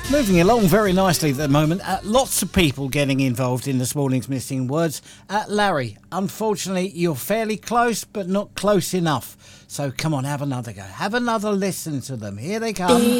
Moving along very nicely at the moment. Lots of people getting involved in this morning's Missing Words. Larry, unfortunately, you're fairly close, but not close enough. So come on, have another go. Have another listen to them. Here they come.